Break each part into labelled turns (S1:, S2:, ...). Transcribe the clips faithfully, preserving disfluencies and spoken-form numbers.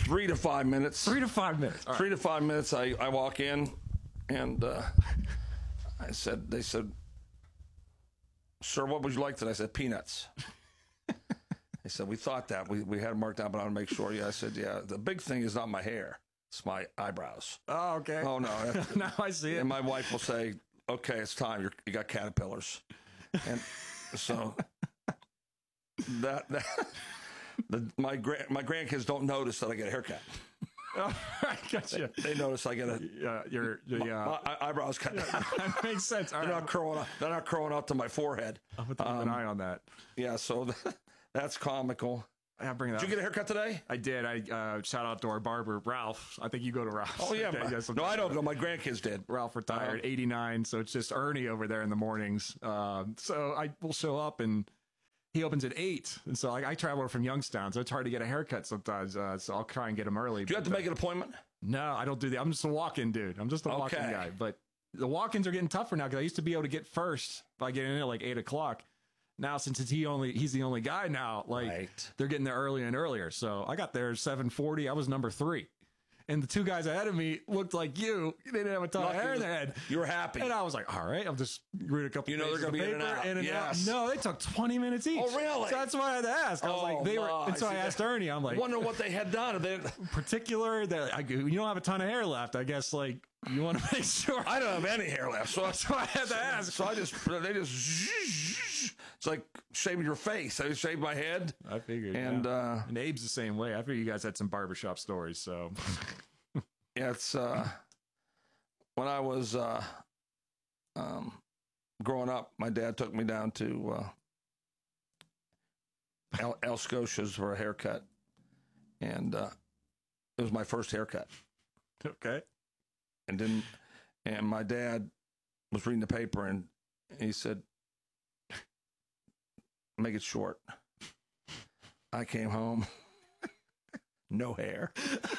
S1: three to five minutes.
S2: Three to five minutes. All
S1: Three
S2: right.
S1: to five minutes. I, I walk in, and uh, I said, they said, sir, what would you like today? I said, peanuts. They said, we thought that. We, we had it marked down, but I want to make sure. Yeah, I said, yeah, the big thing is not my hair. It's my eyebrows.
S2: Oh, okay.
S1: Oh, no.
S2: Now I see it.
S1: And my wife will say, okay, it's time. You're, you got caterpillars. And so that, that the, my, gra- my grandkids don't notice that I get a haircut.
S2: Oh, I gotcha.
S1: They notice I get a
S2: Yeah, your the
S1: my,
S2: uh,
S1: my eyebrows cut.
S2: that makes sense. All
S1: They're
S2: right,
S1: not curling up. They're not curling up to my forehead.
S2: I'll have to keep
S1: Um,
S2: an eye on that.
S1: Yeah, so th- that's comical.
S2: I bring that.
S1: Did you get a haircut today?
S2: I did. I uh, shout out to our barber, Ralph. I think you go to Ralph.
S1: Oh yeah,
S2: Okay,
S1: my-
S2: yes, I'm-
S1: no, I don't go. My grandkids did.
S2: Ralph retired,
S1: Uh-huh.
S2: eighty-nine, so it's just Ernie over there in the mornings. Um, so I will show up, and he opens at eight, and so I, I travel from Youngstown, so it's hard to get a haircut sometimes. Uh, so I'll try and get him early.
S1: Do you have to make an appointment?
S2: No, I don't do that. I'm just a walk-in dude. I'm just a walk-in
S1: Okay.
S2: guy. But the walk-ins are getting tougher now because I used to be able to get first by getting in at like eight o'clock. Now, since it's he only he's the only guy now, like
S1: Right.
S2: they're getting there earlier and earlier. So I got there seven forty. I was number three, and the two guys ahead of me looked like you. They didn't have a ton
S1: Lucky
S2: of hair in
S1: was-
S2: their head.
S1: You were happy.
S2: And I was like, all right, I'll just read a couple.
S1: You know they're
S2: pages
S1: gonna
S2: of
S1: be in and
S2: paper,
S1: out.
S2: in and
S1: Yes.
S2: out. No, they took twenty minutes each.
S1: Oh, really?
S2: So that's why I had to ask. I was
S1: Oh,
S2: like, they were,
S1: my.
S2: and so I
S1: See,
S2: asked
S1: that-
S2: Ernie. I'm like,
S1: Wonder what they had done. They,
S2: particular that I, you don't have a ton of hair left. I guess like you want to make sure.
S1: I don't have any hair left, so I,
S2: So I had to ask.
S1: so I just they just it's like shaving your face. I shaved my head,
S2: I figured.
S1: and
S2: yeah.
S1: uh,
S2: and Abe's the same way. I figured you guys had some barbershop stories. So
S1: yeah, it's uh, when I was uh, um, growing up, my dad took me down to uh, El, El Scotia's for a haircut, and uh, it was my first haircut.
S2: okay.
S1: And then, and my dad was reading the paper, and he said, "Make it short." I came home, no hair.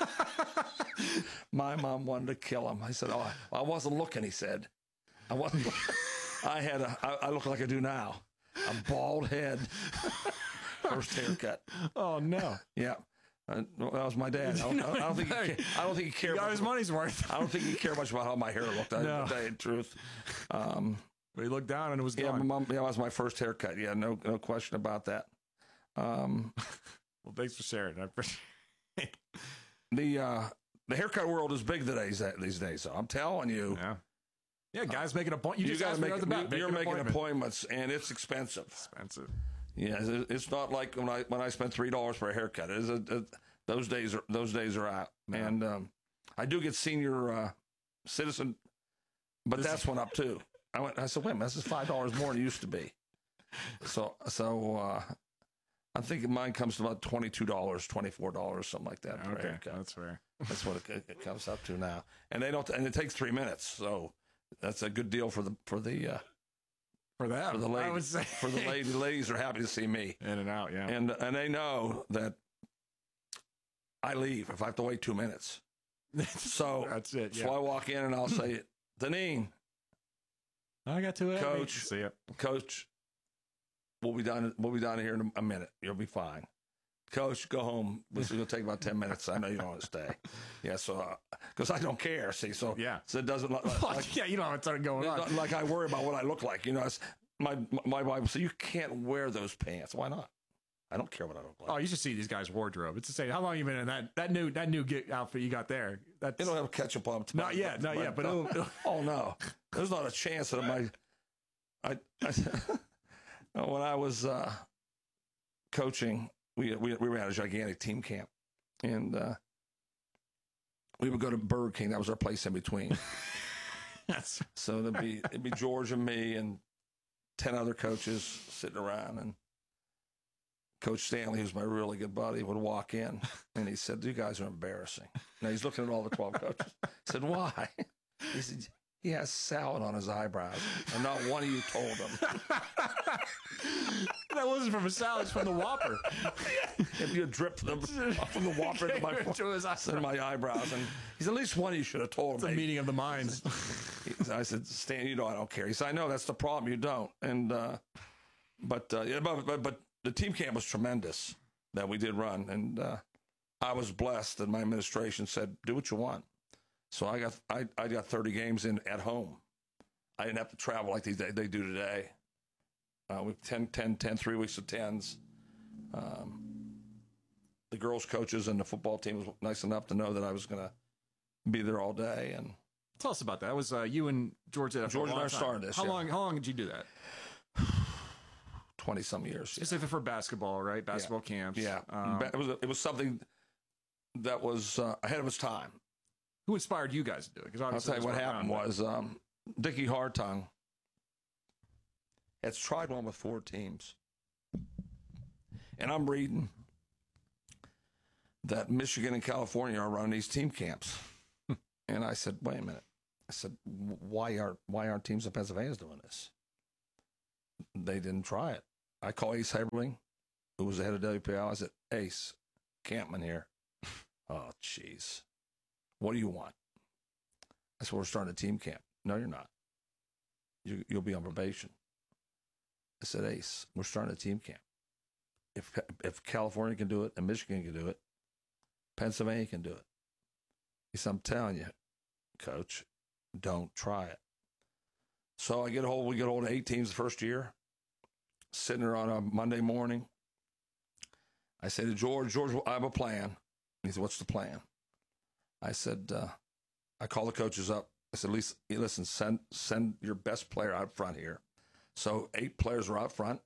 S1: My mom wanted to kill him. I said, "Oh, I, I wasn't looking." He said, "I wasn't. I had a. I, I look like I do now, a bald head, first haircut."
S2: Oh no.
S1: Yeah, uh, that was my dad. I don't, I don't think he. Ca- I don't think he
S2: He
S1: cared.
S2: got
S1: much
S2: his
S1: about-
S2: money's worth.
S1: I don't think he cared much about how my hair looked. I,
S2: No.
S1: to tell you the truth. Um,
S2: But he looked down and it was
S1: yeah, my
S2: gone.
S1: mom. Yeah, that was my first haircut. Yeah, no, no question about that. Um,
S2: Well, thanks for sharing. I appreciate it.
S1: the uh, the haircut world is big these these days. So I'm telling you,
S2: Yeah. Yeah, guys making a point. You,
S1: you,
S2: just
S1: got
S2: asked
S1: to
S2: me
S1: make.
S2: right off the bat.
S1: You're
S2: Make an
S1: making
S2: appointment.
S1: appointments, and it's expensive.
S2: Expensive.
S1: Yeah, it- it's not like when I when I spent three dollars for a haircut. It is a, a, those days are those days are out,
S2: No.
S1: and um, I do get senior uh, citizen, but
S2: This-
S1: that's went up too. I went. I said, wait a minute, this is five dollars more than it used to be. So so uh, I'm thinking mine comes to about twenty two dollars, twenty four dollars, something like that for a
S2: Okay,
S1: haircut.
S2: that's fair.
S1: That's what it, it comes up to now, and they don't. And it takes three minutes, so that's a good deal for the for the uh,
S2: For that,
S1: for the
S2: I
S1: ladies.
S2: would say.
S1: For the lady, ladies are happy to see me.
S2: In and out, yeah.
S1: And and they know that I leave if I have to wait two minutes. So
S2: that's it.
S1: so
S2: Yeah.
S1: I walk in and I'll say, Deneen,
S2: I got to it.
S1: Coach.
S2: See it.
S1: Coach, we'll be done. We'll be done here in a minute. You'll be fine. Coach, go home. This is going to take about ten minutes. I know you don't want to stay. Yeah, so because I don't care. See, so
S2: Yeah.
S1: so it doesn't look like, like,
S2: yeah, you don't have a ton going on.
S1: like I worry about what I look like. You know, it's, my my wife will say you can't wear those pants. Why not? I don't care what I look like.
S2: Oh, you should see these guys' wardrobe. It's insane. How long you been in that that new that new get outfit you got there? That's
S1: They don't have ketchup on them. to
S2: not
S1: my-
S2: yet, not
S1: my-
S2: yet. But it'll, it'll,
S1: oh no, there's not a chance that my. I, I when I was uh, coaching, we, we we ran a gigantic team camp, and uh, we would go to Burger King. That was our place in between.
S2: that's
S1: So there'd be it'd be George and me and ten other coaches sitting around, and Coach Stanley, who's my really good buddy, would walk in, and he said, "You guys are embarrassing." Now he's looking at all the twelve coaches. I said, "Why?" He said, "He has salad on his eyebrows, and not one of you told him."
S2: that wasn't from a salad. It's from the Whopper.
S1: If you had dripped them from the Whopper into my,
S2: To his eyebrows.
S1: into my eyebrows, and he said, "At least one of you should have told
S2: It's a
S1: me."
S2: meeting of the minds.
S1: I said, "Stan, you know I don't care." He said, "I know that's the problem. You don't." And uh, but uh, yeah, but, but but the team camp was tremendous that we did run, and uh, I was blessed that my administration said, do what you want. So I got I, I got thirty games in at home. I didn't have to travel like they, they do today. Uh, with ten, ten, ten, three weeks of tens. Um, the girls' coaches and the football team was nice enough to know that I was going to be there all day. And
S2: tell us about that. That was uh, you and George. Did that for
S1: George
S2: a
S1: and
S2: long
S1: I
S2: time.
S1: started this.
S2: How
S1: yeah.
S2: long? How long did you do that?
S1: Twenty some years. Yeah.
S2: Specific for basketball, right? Basketball
S1: yeah.
S2: camps.
S1: Yeah,
S2: Um,
S1: it was it was something that was uh, ahead of its time.
S2: who inspired you guys to do it? Because
S1: I'll tell you what happened was um, Dickie Hartung has tried one with four teams, and I'm reading that Michigan and California are running these team camps, and I said, wait a minute. I said, why aren't why aren't teams in Pennsylvania doing this? They didn't try it. I call Ace Heberling, who was the head of W P L. I said, Ace, Campman here. Oh, jeez. What do you want? I said, we're starting a team camp. No, you're not. You, you'll be on probation. I said, Ace, we're starting a team camp. If if California can do it and Michigan can do it, Pennsylvania can do it. He said, I'm telling you, Coach, don't try it. So I get a hold, we get hold of eight teams the first year, sitting there on a Monday morning. I say to George, George, I have a plan. He said, what's the plan? I said, uh, I call the coaches up. I said, Lisa, listen, send send your best player out front here. So eight players were out front.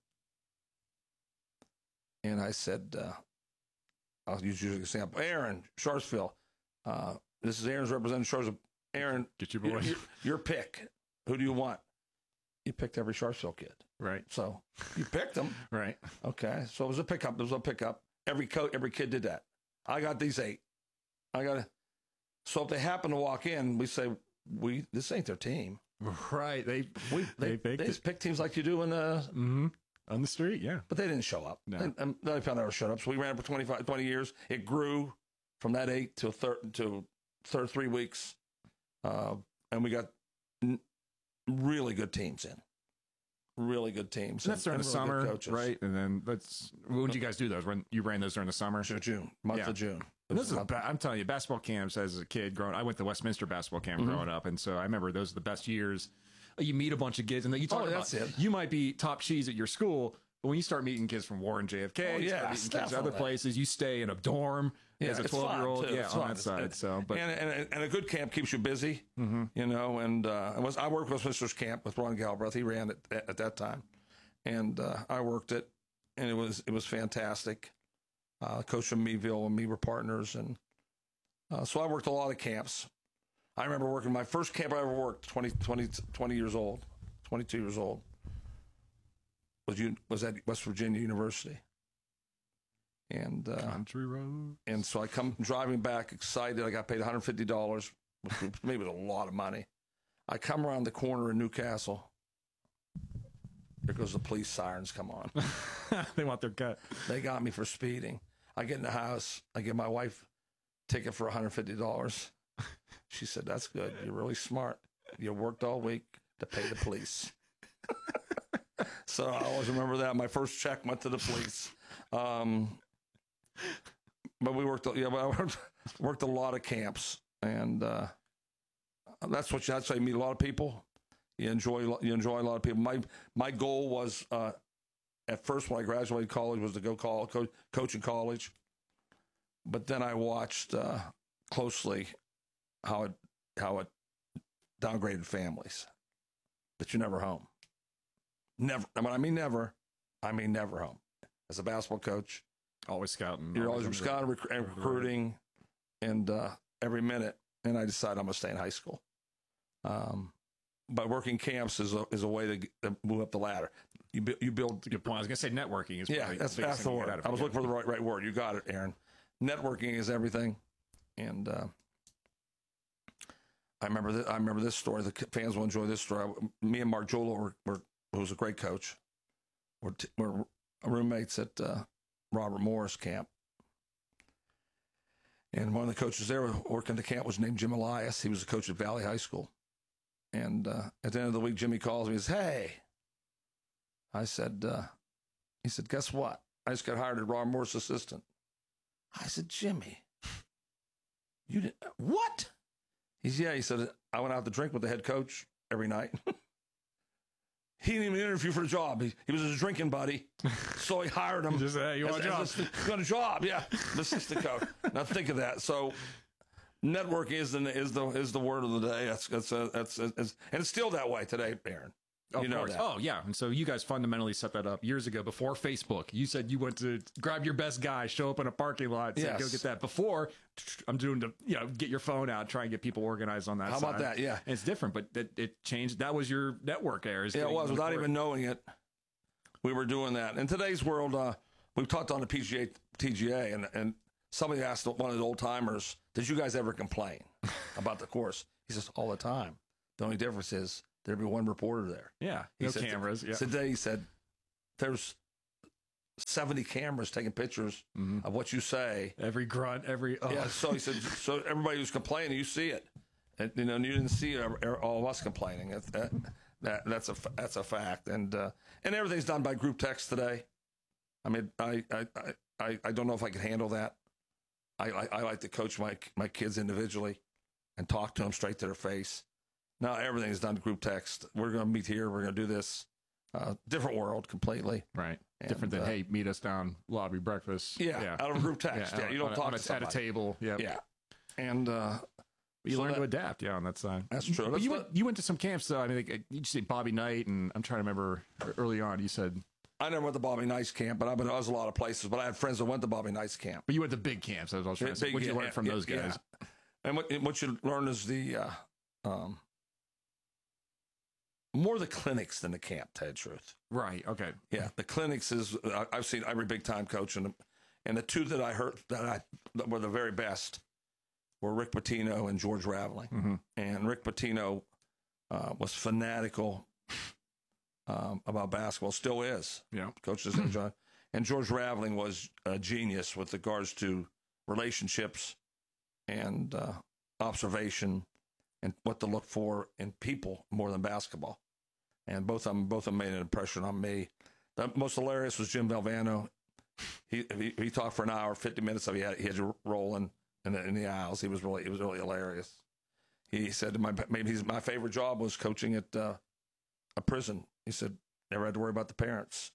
S1: And I said, uh, I'll use you as an example. Aaron, Sharpsville. Uh, this is Aaron's representing Sharpsville. Aaron,
S2: Get your boy.
S1: Your, your pick. Who do you want? You picked every Sharpsville kid.
S2: Right.
S1: So you picked them.
S2: Right.
S1: Okay. So it was a pickup. It was a pickup. Every coach, every kid did that. I got these eight. I got it. So if they happen to walk in, we say, "We this ain't their team."
S2: Right. They
S1: We they
S2: they,
S1: they, just pick teams like you do in the.
S2: mm-hmm. on the street. Yeah.
S1: But they didn't show up.
S2: No.
S1: And, and they found out showed up. So we ran for twenty-five, twenty years. It grew from that eight to third to third three weeks, uh, and we got n- really good teams in. Really good teams.
S2: And that's during
S1: and
S2: the
S1: really good
S2: summer,
S1: coaches.
S2: right? And then that's when did you guys do those? When you ran those during the summer?
S1: So June, month
S2: Yeah.
S1: of June.
S2: And this is a ba- I'm telling you, basketball camps as a kid growing. I went to Westminster basketball camp
S1: Mhm.
S2: growing up, and so I remember those are the best years. You meet a bunch of kids, and then you talk
S1: Oh,
S2: about
S1: that's it.
S2: you might be top cheese at your school, but when you start meeting kids from Warren, J F K,
S1: Oh,
S2: you start
S1: yes,
S2: meeting kids at other
S1: definitely.
S2: places, you stay in a dorm
S1: Yeah,
S2: as a
S1: it's fun,
S2: twelve year old,
S1: too.
S2: yeah,
S1: It's
S2: on
S1: fun.
S2: that side.
S1: It's-
S2: So, but
S1: and, and and a good camp keeps you busy,
S2: mm-hmm.
S1: you know. And uh, I was I worked with Westminster's camp with Ron Galbraith. He ran it at, at that time, and uh, I worked it, and it was it was fantastic. Uh, Coach from Meadville and me were partners, and uh, so I worked a lot of camps. I remember working my first camp I ever worked, twenty, twenty, twenty years old, twenty-two years old, was you was at West Virginia University, and uh,
S2: country road.
S1: and so I come driving back excited. I got paid one hundred fifty dollars, which maybe was a lot of money. I come around the corner in Newcastle. There goes the police sirens come on.
S2: They want their cut.
S1: They got me for speeding. I get in the house. I give my wife a ticket for one hundred fifty dollars. She said, that's good. You're really smart. You worked all week to pay the police. So I always remember that. My first check went to the police. Um, but we worked, yeah, but I worked, worked a lot of camps. And uh, that's what you, that's how you meet a lot of people. You enjoy, you enjoy a lot of people. My, my goal was, uh, at first when I graduated college, was to go call, coach, coach in college. But then I watched uh, closely how it how it downgraded families. That you're never home. Never. When I mean never, I mean never home. As a basketball coach,
S2: Always scouting.
S1: you're always
S2: on the-
S1: scouting rec- and recruiting, and uh, every minute. And I decided I'm going to stay in high school. Um, but working camps is a is a way to, get, to move up the ladder. You bu- you build.
S2: That's a good point. I was gonna say networking is
S1: Yeah,
S2: probably
S1: that's,
S2: the biggest
S1: that's the
S2: thing you get
S1: word.
S2: out of it.
S1: I was looking for the right right word. You got it, Aaron. Networking is everything, and uh, I remember th- I remember this story. The fans will enjoy this story. Me and Mark Jolo, were, were, who was a great coach, were, t- were roommates at uh, Robert Morris camp, and one of the coaches there working the camp was named Jim Elias. He was a coach at Valley High School, and uh, at the end of the week, Jimmy calls me and says, "Hey," I said, uh, "He said, guess what? I just got hired as Robert Morris assistant." I said, "Jimmy, You did what? He's yeah. He said I went out to drink with the head coach every night. He didn't even interview for the job. He, he was his drinking buddy, so he hired him.
S2: Just, hey, you want
S1: as,
S2: a job?
S1: as, you want a job? Yeah, the assistant coach. Now think of that. So, networking is the is the is the word of the day. That's that's uh, that's, that's, that's and it's still that way today, Aaron.
S2: Of
S1: you know
S2: course.
S1: that.
S2: Oh, yeah. And so you guys fundamentally set that up years ago before Facebook. You said you went to grab your best guy, show up in a parking lot, say,
S1: Yes.
S2: go get that. Before, I'm doing to, you know, get your phone out, try and get people organized on that
S1: How
S2: side.
S1: about that? Yeah.
S2: And it's different, but it, it changed. That was your network era.
S1: Yeah, it was. Without even knowing it, we were doing that. In today's world, uh, we've talked on the P G A, T G A, and, and somebody asked one of the old timers, did you guys ever complain about the course? He says, all the time. The only difference is there'd be one reporter there.
S2: Yeah,
S1: He
S2: no
S1: said,
S2: cameras. Yeah.
S1: Today, he said, there's seventy cameras taking pictures
S2: Mhm.
S1: of what you say.
S2: Every grunt, every... Oh.
S1: Yeah, so he said, so everybody who's complaining, you see it. And, you know, and you didn't see all of us complaining. That, that, that that's a that's a fact. And uh, and everything's done by group text today. I mean, I I, I, I don't know if I can handle that. I, I I like to coach my my kids individually and talk to them straight to their face. Now everything's done group text. We're going to meet here. We're going to do this. Uh, different world completely.
S2: Right.
S1: And,
S2: Different than,
S1: uh,
S2: hey, meet us down lobby breakfast.
S1: Yeah, out of a group text. Yeah,
S2: out-
S1: you don't
S2: on a-
S1: talk
S2: on a,
S1: to
S2: at a
S1: somebody.
S2: table. Yeah.
S1: Yeah, and uh,
S2: You
S1: so
S2: learn
S1: that-
S2: to adapt, yeah, on that side.
S1: that's true.
S2: But
S1: Let's
S2: you
S1: let-
S2: went, you went to some camps, though. I mean, like, you said Bobby Knight, and I'm trying to remember early on, you said,
S1: I never went to Bobby Knight's camp, but I've been I was a lot of places. But I had friends that went to Bobby Knight's camp.
S2: but you went to big camps. That's what I was trying to say.
S1: Big-
S2: What did you
S1: yeah,
S2: learn from
S1: yeah,
S2: those guys?
S1: yeah. And what what you learn is the uh, um, more the clinics than the camp. To tell you the truth,
S2: Right, okay.
S1: yeah, the clinics is I, I've seen every big time coach, and and the two that I heard that I that were the very best were Rick Pitino and George Raveling.
S2: Mhm.
S1: And Rick Pitino uh, was fanatical um, about basketball, still is.
S2: Yeah.
S1: Coaches and John. And George Raveling was a genius with regards to relationships and uh, observation and what to look for in people more than basketball. And both of them, both of them made an impression on me. The most hilarious was Jim Valvano. He he, he talked for an hour, fifty minutes of he had he had you rolling in the, in the aisles. He was really he was really hilarious. He said my maybe his, my favorite job was coaching at uh, a prison. He said never had to worry about the parents.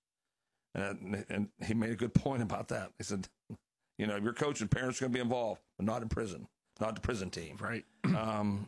S1: And, and he made a good point about that. He said, you know, if you're coaching, parents are going to be involved, but not in prison, not the prison team.
S2: Right.
S1: Um,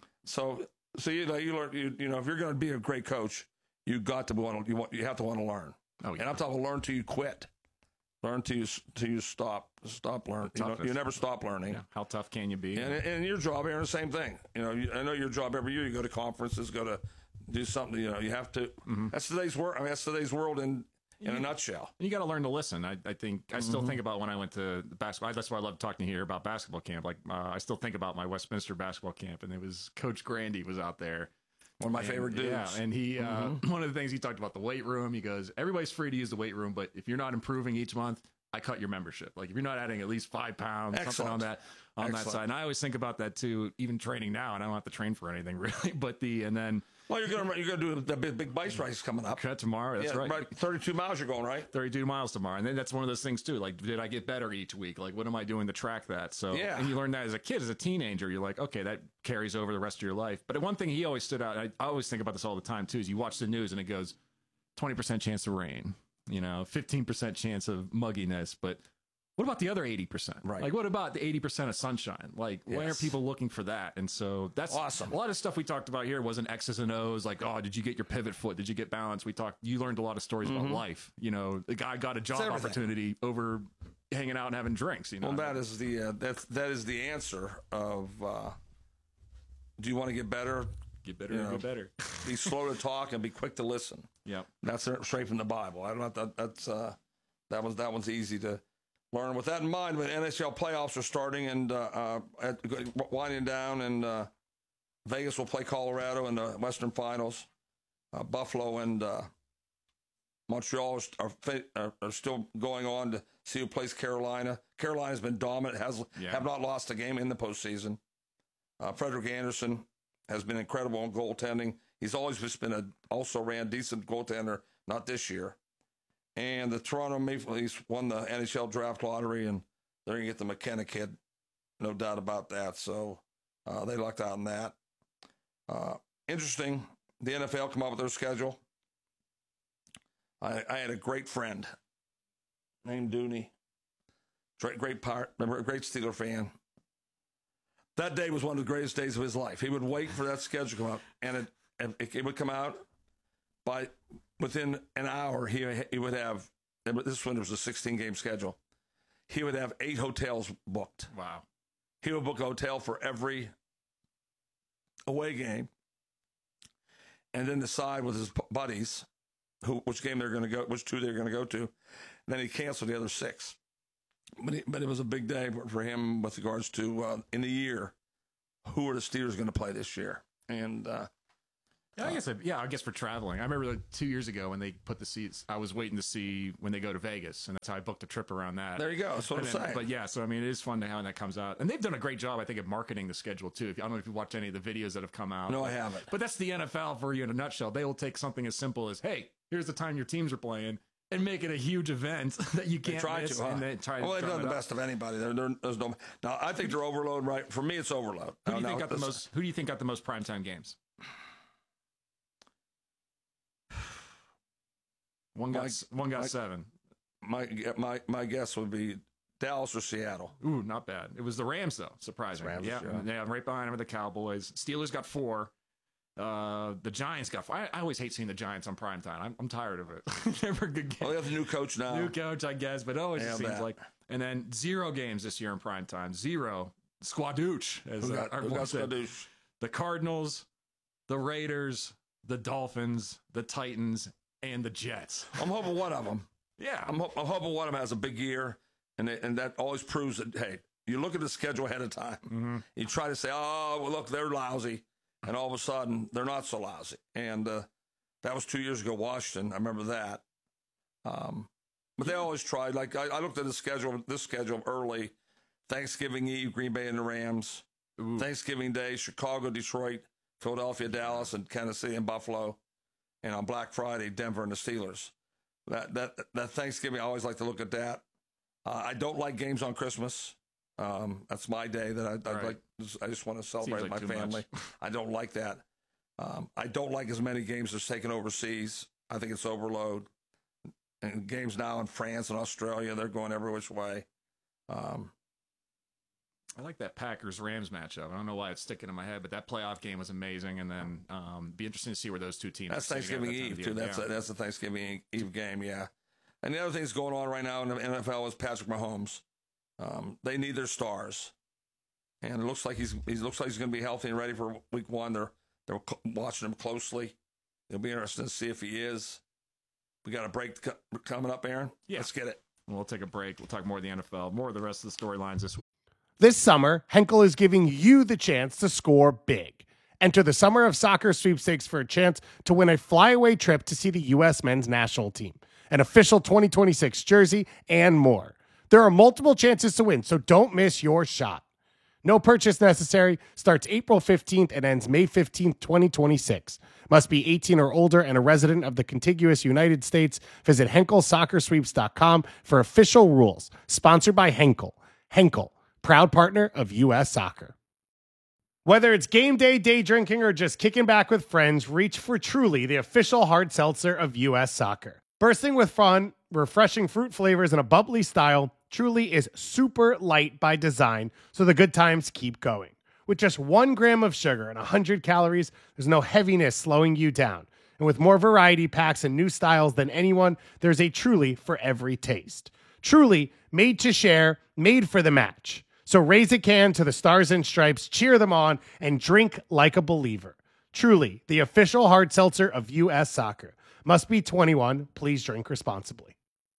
S1: so, so you know, you learn, you, you know, if you're going to be a great coach, you got to want to, you want, you have to want to learn.
S2: Oh, yeah.
S1: And I'm talking learn till you quit, learn till you, till you stop, stop learning. You, know,
S2: Toughness.
S1: you never stop learning.
S2: Yeah. How tough can you be?
S1: And, and your job, Aaron, the same thing. You know, you, I know your job every year. You go to conferences, go to do something. You know, you have to.
S2: Mhm.
S1: That's today's work. I mean, that's today's world in in a nutshell.
S2: You got to learn to listen. I, I think I still
S1: Mm-hmm.
S2: think about when I went to the basketball. That's why I love talking to you here about basketball camp. Like uh, I still think about my Westminster basketball camp, and it was Coach Grandy was out there.
S1: One of my
S2: And,
S1: favorite dudes.
S2: Yeah, and he uh,
S1: Mhm.
S2: one of the things he talked about the weight room. He goes, everybody's free to use the weight room, but if you're not improving each month, I cut your membership. Like if you're not adding at least five pounds, something
S1: Excellent.
S2: on that on that
S1: Excellent.
S2: side. And I always think about that too. Even training now, and I don't have to train for anything really. But the and then
S1: Well, you're gonna you're gonna do the big, big bike race coming up.
S2: cut tomorrow. That's
S1: yeah,
S2: right.
S1: thirty-two miles you're going, right?
S2: thirty-two miles tomorrow. And then that's one of those things too. Like, did I get better each week? Like, what am I doing to track that? So,
S1: Yeah.
S2: and you learn that as a kid, as a teenager, you're like, okay, that carries over the rest of your life. But one thing he always stood out, I, I always think about this all the time too, is you watch the news and it goes twenty percent chance of rain, you know, fifteen percent chance of mugginess. But what about the other eighty percent?
S1: Right.
S2: Like, what about the eighty percent of sunshine? Like, why are
S1: Yes.
S2: people looking for that? And so that's
S1: Awesome.
S2: A lot of stuff we talked about here wasn't X's and O's. Like, oh, did you get your pivot foot? Did you get balance? We talked, you learned a lot of stories about life. You know, the guy got a job
S1: everything.
S2: opportunity over hanging out and having drinks, you know.
S1: Well, that is the uh, that's that is the answer of. Uh, do you want to get better?
S2: get better
S1: you
S2: and
S1: know,
S2: get better.
S1: Be slow to talk and be quick to listen.
S2: Yeah.
S1: That's straight from the Bible. I don't know. That, that's uh, that was that one's easy to learn. With that in mind, when N H L playoffs are starting and uh, uh, at, winding down, and uh, Vegas will play Colorado in the Western Finals. Uh, Buffalo and uh, Montreal are, are are still going on to see who plays Carolina. Carolina's been dominant, has
S2: Yeah.
S1: have not lost a game in the postseason. Uh, Frederick Anderson has been incredible in goaltending. He's always just been a also ran decent goaltender, not this year. And the Toronto Maple Leafs won the N H L draft lottery, and they're going to get the McKenna kid no doubt about that. So uh, they lucked out on that. Uh, interesting, the N F L come up with their schedule. I, I had a great friend named Dooney, great, great part, remember, a great Steeler fan. That day was one of the greatest days of his life. He would wait for that schedule to come out, and it, and it, it would come out by within an hour. He he would have, this one was a sixteen-game schedule. He would have eight hotels booked.
S2: Wow.
S1: He would book a hotel for every away game, and then decide with his buddies who which game they're going to go, which two they're going to go to. And then he canceled the other six. But he, but it was a big day for him with regards to uh, in the year, who are the Steelers going to play this year? And uh,
S2: yeah, I guess I, yeah, I guess for traveling, I remember like two years ago when they put the seats. I was waiting to see when they go to Vegas, and that's how I booked a trip around that.
S1: There you go. That's what
S2: and
S1: I'm
S2: then,
S1: saying.
S2: But yeah, so I mean, it is fun to how that comes out, and they've done a great job, I think, of marketing the schedule too. If I don't know if you watch any of the videos that have come out.
S1: No, I haven't.
S2: But that's the N F L for you in a nutshell. They will take something as simple as, "Hey, here's the time your teams are playing," and make it a huge event that you can't
S1: try
S2: miss.
S1: to, huh?
S2: And then try
S1: well, they've
S2: drum
S1: done the
S2: it up.
S1: best of anybody. There, there, there's no. Now, I think they're overload. Right for me, it's overload.
S2: Who do you
S1: now,
S2: think
S1: now,
S2: got the
S1: this-
S2: most? Who do you think got the most primetime games? One got
S1: My-
S2: s- one got
S1: my-
S2: seven.
S1: My my my guess would be Dallas or Seattle.
S2: Ooh, not bad. It was the Rams though, surprisingly.
S1: Rams,
S2: yeah,
S1: yeah.
S2: yeah, right behind them are the Cowboys. Steelers got four. Uh, the Giants got four. I, I always hate seeing the Giants on primetime. I'm I'm tired of it. Never a good game.
S1: Well, they have the new coach now.
S2: New coach, I guess, but always
S1: Yeah,
S2: it seems
S1: that.
S2: like. And then zero games this year in primetime. Zero. Squadooch, as
S1: Who
S2: uh,
S1: got,
S2: our
S1: who
S2: boy
S1: got
S2: said.
S1: Skadoosh?
S2: The Cardinals, the Raiders, the Dolphins, the Titans, and the Jets.
S1: I'm hoping one of them.
S2: Yeah.
S1: I'm, ho- I'm hoping one of them has a big year, and they, and that always proves that, hey, you look at the schedule ahead of time.
S2: Mm-hmm.
S1: You try to say, oh, well, look, they're lousy, and all of a sudden they're not so lousy. And uh, that was two years ago, Washington. I remember that. Um, but they always tried. Like I, I looked at the schedule, this schedule early. Thanksgiving Eve, Green Bay and the Rams.
S2: Ooh.
S1: Thanksgiving Day, Chicago, Detroit, Philadelphia, Dallas, and Kansas City and Buffalo. And on Black Friday, Denver and the Steelers. That that that Thanksgiving, I always like to look at that. Uh, I don't like games on Christmas. Um, that's my day that I, I
S2: Right.
S1: like. I just want to celebrate
S2: like
S1: with
S2: too
S1: my family.
S2: much.
S1: I don't like that. Um, I don't like as many games as taken overseas. I think it's overload. And games now in France and Australia, they're going every which way. Um,
S2: I like that Packers Rams matchup. I don't know why it's sticking in my head, but that playoff game was amazing. And then um, be interesting to see where those two teams.
S1: That's
S2: sit together
S1: Thanksgiving
S2: that time of
S1: Eve, too.
S2: year.
S1: That's
S2: Yeah.
S1: a, that's the Thanksgiving Eve game, yeah. And the other thing that's going on right now in the N F L is Patrick Mahomes. Um, they need their stars. And it looks like he's he looks like he's going to be healthy and ready for week one. They're, they're watching him closely. It'll be interesting to see if he is. We got a break co- coming up, Aaron.
S2: Yeah.
S1: Let's get it.
S2: We'll take a break. We'll talk more of the N F L, more of the rest of the storylines this week.
S3: This summer, Henkel is giving you the chance to score big. Enter the Summer of Soccer sweepstakes for a chance to win a flyaway trip to see the U S men's national team, an official twenty twenty-six jersey, and more. There are multiple chances to win, so don't miss your shot. No purchase necessary. Starts April fifteenth and ends May fifteenth, twenty twenty-six. Must be eighteen or older and a resident of the contiguous United States. Visit henkel soccer sweeps dot com for official rules. Sponsored by Henkel. Henkel, proud partner of U S Soccer. Whether it's game day, day drinking, or just kicking back with friends, reach for Truly, the official hard seltzer of U S Soccer. Bursting with fun, refreshing fruit flavors, and a bubbly style, Truly is super light by design, so the good times keep going. With just one gram of sugar and one hundred calories, there's no heaviness slowing you down. And with more variety packs and new styles than anyone, there's a Truly for every taste. Truly, made to share, made for the match. So raise a can to the Stars and Stripes, cheer them on, and drink like a believer. Truly, the official hard seltzer of U S Soccer. Must be twenty-one. Please drink responsibly.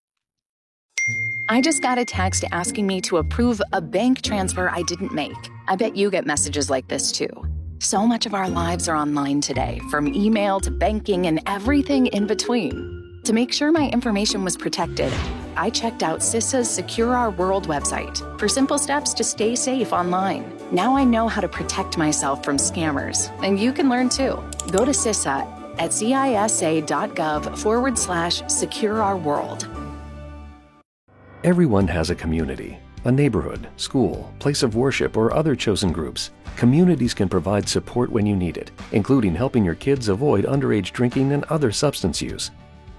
S4: I just got a text asking me to approve a bank transfer I didn't make. I bet you get messages like this too. So much of our lives are online today, from email to banking and everything in between. To make sure my information was protected, I checked out CISA's Secure Our World website for simple steps to stay safe online. Now I know how to protect myself from scammers, and you can learn too. Go to CISA at cisa.gov forward slash secure our world.
S5: Everyone has a community. a neighborhood, school, place of worship, or other chosen groups, communities can provide support when you need it, including helping your kids avoid underage drinking and other substance use.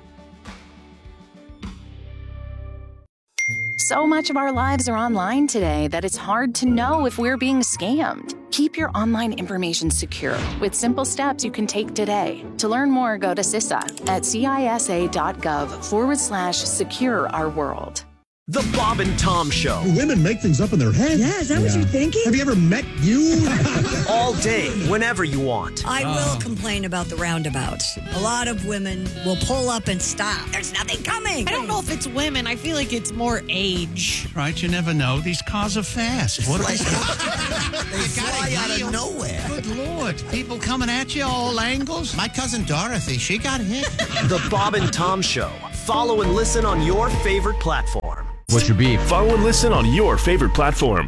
S4: So much of our lives are online today that it's hard to know if we're being scammed. Keep your online information secure with simple steps you can take today. To learn more, go to C I S A at cisa.gov forward slash secure our world.
S6: The Bob and Tom Show.
S7: Do women make things up in their head?
S8: Yeah, is that yeah. what you're thinking?
S7: Have you ever met you?
S6: All day, whenever you want.
S8: I will uh. complain about the roundabouts. A lot of women will pull up and stop. There's nothing coming.
S9: I don't know if it's women. I feel like it's more age.
S10: Right, you never know. These cars are fast. What
S11: like, they fly out of nowhere.
S10: Good Lord. People coming at you all angles. My cousin Dorothy, she got hit.
S6: The Bob and Tom Show. Follow and listen on your favorite platform.
S12: What's your beef?
S13: Follow and listen on your favorite platform.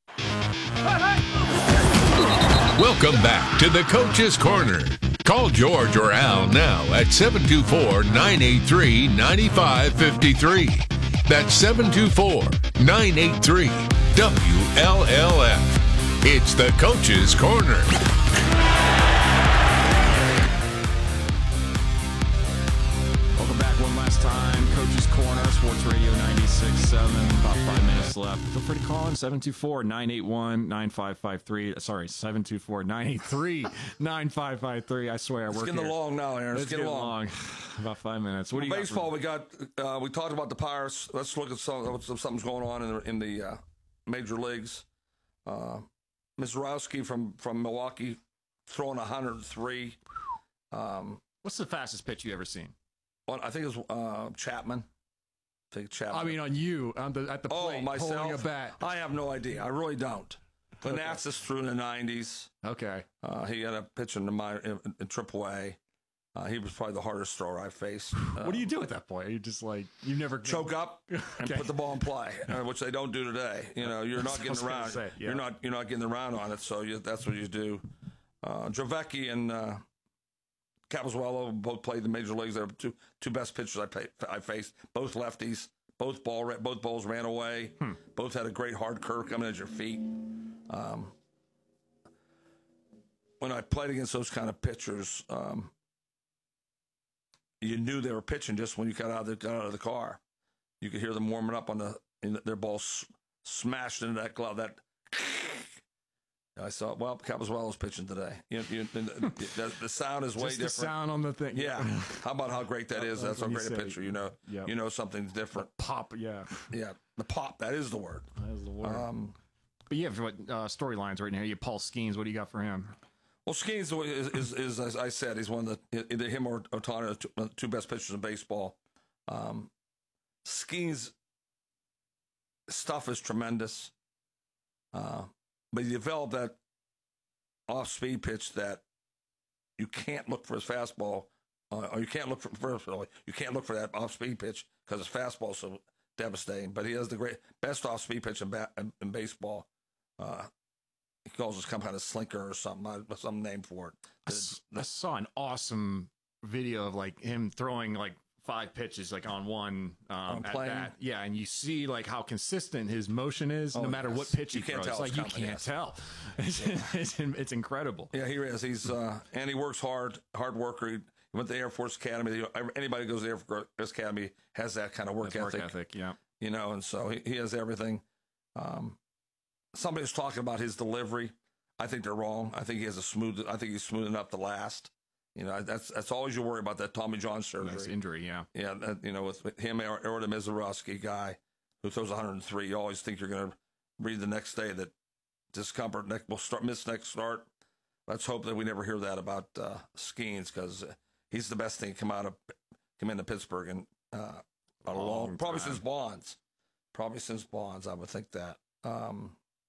S14: Welcome back to the Coach's Corner. Call George or Al now at seven two four, nine eight three, nine five five three. That's seven two four, nine eight three, W L L F. It's the Coach's Corner.
S2: Welcome back one last time. Coach's Corner, Sports Radio ninety-six point seven. About five minutes left. Feel free to call in seven two four, nine eight one, nine five five three. Sorry, seven two four, nine eight three, nine five five three. I swear I work
S1: It's getting
S2: here.
S1: along now, Aaron. It's,
S2: It's
S1: getting
S2: getting
S1: along.
S2: long. About five minutes. What do you
S1: Baseball,
S2: got
S1: we got, uh, we talked about the Pirates. Let's look at some, something's going on in the, in the uh, major leagues. Uh, Mizorowski from, from Milwaukee throwing one hundred three. Um,
S2: What's the fastest pitch you ever seen?
S1: Well, I think it was uh, Chapman. I think Chapman.
S2: I mean, on you on the at the plate,
S1: oh, myself?
S2: holding a bat.
S1: I have no idea. I really don't. Manassas threw in the nineties.
S2: Okay.
S1: Uh, he had a pitch in the minor, in, in triple A. Uh, he was probably the hardest thrower I faced. Uh,
S2: what do you do at that point? Are you just like you never
S1: choke up and
S2: okay.
S1: put the ball in play, uh, which they don't do today. You know, you're not getting around.
S2: Say, yeah.
S1: You're not you're not getting around on it. So you, that's what you do. Uh, Dravecki and uh, Capozzuelo both played the major leagues. They're two two best pitchers I, pay, I faced. Both lefties. Both ball both balls ran away. Hmm. Both had a great hard curve coming at your feet. Um, when I played against those kind of pitchers, um, you knew they were pitching just when you got out of the, got out of the car. You could hear them warming up on the, in the their ball s- smashed into that glove. That I saw. Well, Capozzuelo was pitching today. You, you, the, the, the sound is way
S2: just
S1: different.
S2: The sound on the thing.
S1: Yeah. How about how great that is? That's how great a pitcher. You know.
S2: Yep.
S1: You know something's different.
S2: The pop. Yeah.
S1: Yeah. The pop. That is the word.
S2: That is the word.
S1: Um,
S2: but yeah, for what uh, storylines right now? You Paul Skeens. What do you got for him?
S1: Well, Skeens is, is, is, as I said, he's one of the, either him or Ohtani are the two, the two best pitchers in baseball. Um, Skeens' stuff is tremendous. Uh, but he developed that off-speed pitch that you can't look for his fastball, uh, or you can't look for, first of all, you can't look for that off-speed pitch because his fastball is so devastating. But he has the great best off-speed pitch in, ba- in, in baseball. Uh, He calls it some kind of slinker or something, some name for it.
S2: I, I saw an awesome video of like him throwing like five pitches like on one um, at bat. Yeah, and you see like how consistent his motion is, oh, no matter yes. what pitch he
S1: you can't
S2: throws.
S1: Tell
S2: it's like
S1: it's
S2: you can't
S1: yes.
S2: tell. It's, yeah. it's, it's incredible.
S1: Yeah, he is. He's uh, and he works hard, hard worker. He went to the Air Force Academy. Anybody who goes to the Air Force Academy has that kind of work
S2: That's
S1: ethic.
S2: Work ethic, yeah.
S1: You know, and so he, he has everything. Um, somebody's talking about his delivery. I think they're wrong. I think he has a smooth. I think he's smooth enough to last. You know, that's that's always you worry about that Tommy John surgery.
S2: Nice injury, yeah.
S1: Yeah, that, you know, with him or, or the Mizorowski guy who throws one hundred three, you always think you're going to read the next day that discomfort neck will start miss next start. Let's hope that we never hear that about uh, Skeens because he's the best thing to come out of come into Pittsburgh and uh, a long, long probably since Bonds, probably since Bonds. I would think that. Um,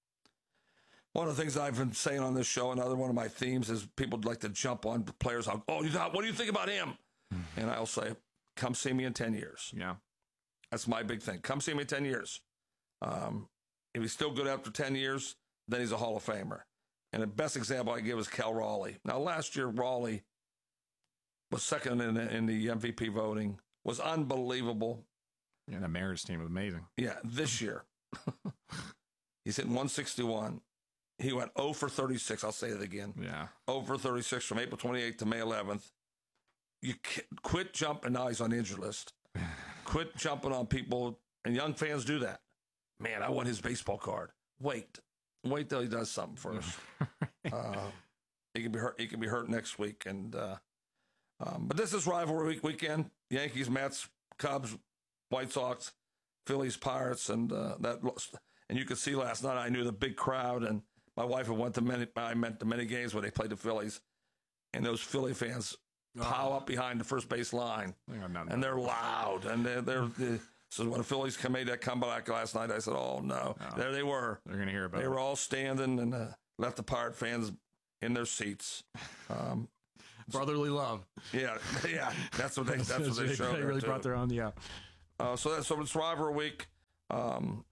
S1: One of the things I've been saying on this show, another one of my themes, is people like to jump on players. I'll, oh, you thought, what do you think about him? Mm-hmm. And I'll say, come see me in ten years.
S2: Yeah.
S1: That's my big thing. Come see me in ten years. Um, if he's still good after ten years, then he's a Hall of Famer. And the best example I give is Cal Raleigh. Now, last year, Raleigh was second in the, in the M V P voting, was unbelievable.
S2: Yeah, the Mariners team was amazing.
S1: Yeah, this year. He's hitting one sixty-one. He went oh for thirty-six. I'll say it again.
S2: Yeah.
S1: oh for thirty-six from April twenty-eighth to May eleventh. You quit jumping. Now he's on the injured list. Quit jumping on people. And young fans do that. Man, I want his baseball card. Wait. Wait till he does something first. uh, he can be hurt. He can be hurt next week. And uh, um, but this is rivalry week weekend. Yankees, Mets, Cubs, White Sox, Phillies, Pirates, and uh, that. And you could see last night. I knew the big crowd, and my wife had went to many. I meant to many games when they played the Phillies, and those Philly fans pile up behind the first base line, and they're loud, and they're. they're, they're So when the Phillies made that comeback last night, I said, oh, no.
S2: Oh,
S1: there they were.
S2: They're going to hear about
S1: they
S2: it.
S1: They were all standing and uh, left the Pirate fans in their seats. Um,
S2: Brotherly love.
S1: Yeah, yeah. That's what they, that's what they showed.
S2: They really brought their own, yeah.
S1: Uh, so, that's, so it's rivalry week. Um,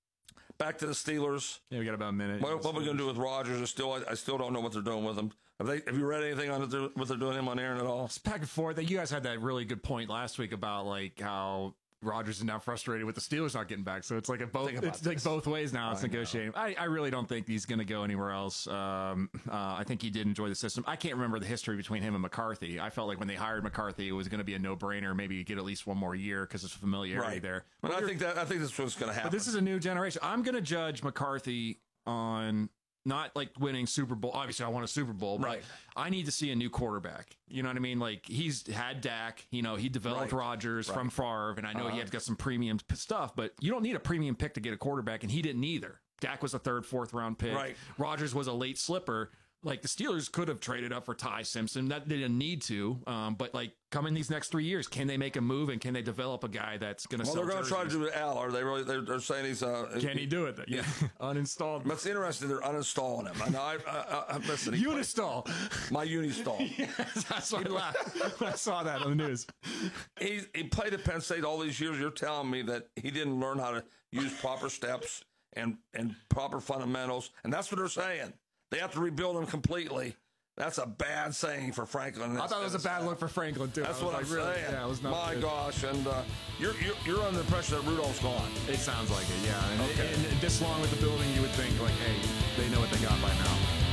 S1: back to the Steelers.
S2: Yeah, we got about a minute.
S1: What, what are we going to do with Rodgers? I still, I, I still don't know what they're doing with him. Have, they, have you read anything on it, what they're doing him on Aaron at all?
S2: It's back and forth. You guys had that really good point last week about like how Rodgers is now frustrated with the Steelers not getting back, so it's like a both. It's like both ways now. It's I negotiating. I, I really don't think he's going to go anywhere else. Um, uh, I think he did enjoy the system. I can't remember the history between him and McCarthy. I felt like when they hired McCarthy, it was going to be a no-brainer. Maybe you get at least one more year because it's familiarity
S1: right.
S2: there.
S1: But, but I think that I think that's what's going to happen.
S2: But this is a new generation. I'm going to judge McCarthy on not like winning Super Bowl. Obviously, I want a Super Bowl, but
S1: right.
S2: I need to see a new quarterback. You know what I mean? Like he's had Dak. You know, he developed
S1: right.
S2: Rodgers
S1: right.
S2: from Favre, and I know
S1: uh-huh.
S2: he had got some premium stuff, but you don't need a premium pick to get a quarterback, and he didn't either. Dak was a third, fourth round pick.
S1: Right.
S2: Rodgers was a late slipper. Like the Steelers could have traded up for Ty Simpson. That they didn't need to. Um, but like coming these next three years, can they make a move and can they develop a guy that's going to?
S1: Well,
S2: sell
S1: they're going to try to
S2: jerseys?
S1: do it. Al, are they really? They're, they're saying he's. Uh,
S2: Can he do it? Yeah, uninstalled.
S1: That's interesting. They're uninstalling him. I know. I, I, I listen. he
S2: Uninstall.
S1: played- My Unistall.
S2: Yes, that's why I laughed when I saw that on the news.
S1: He he played at Penn State all these years. You're telling me that he didn't learn how to use proper steps and and proper fundamentals, and that's what they're saying. They have to rebuild him completely. That's a bad saying for Franklin.
S2: I thought it was a bad look for Franklin too.
S1: That's what
S2: like,
S1: I'm
S2: really,
S1: saying.
S2: Yeah, it was not
S1: My
S2: good.
S1: gosh, and uh, you're, you're you're under the impression that Rudolph's gone.
S2: It sounds like it, yeah. And,
S1: Okay.
S2: and, and this long with the building, you would think like, hey, they know what they got by now.